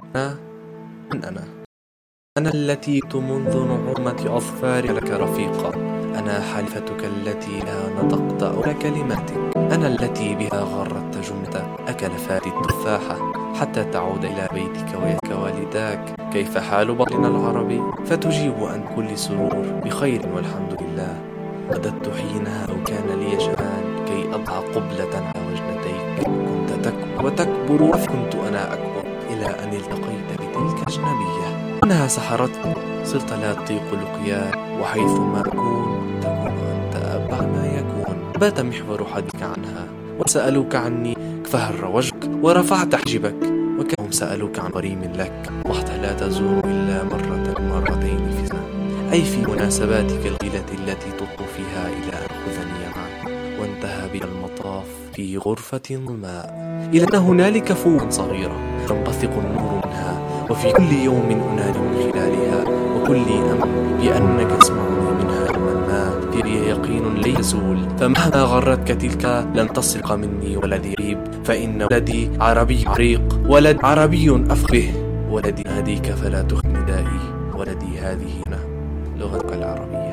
أنا التي منذ نعومة أظفاري لك رفيقة. أنا حليفتك التي لا نطقت أولى كلماتك. أنا التي بها غردت جملة أكل فادي التفاحة حتى تعود إلى بيتك ويأتيك والداك. كيف حال بطننا العربي؟ فتجيب عن كل سرور بخير والحمد لله. رددت حينها لو كان لي شأن كي أضع قبلة على وجنتيك. كنت تكبر وتكبر وكنت أنا أكبر إلى أن التقيت بتلك الأجنبية. إنها سحرتني صرت لا أطيق لقياك، وحيثما أكون تكون أنت أبع ما يكون. بات محور حديثك عنها وسألوك عني فهر وجهك ورفعت حجبك، وكانهم سألوك عن غريم لك. وحتى لا تزور إلا مرتين في سنة، أي في مناسباتك الغيلة التي تطلب فيها إلى أن أخذني معك. وانتهى بي المطاف في غرفة ظلماء إلى أن هنالك فوق صغيرة ينبثق النور منها، وفي كل يوم أنادي من خلالها وكل أمر بأنك تسمعني منها يوما ما. في يقين لا يزول، فمهما غرتك تلك لن تسرق مني ولدي غريب، فإن ولدي عربي عريق، ولد عربي أفقه. ولدي هديك فلا تخن ندائي، ولدي هذه أنا لغتك العربية.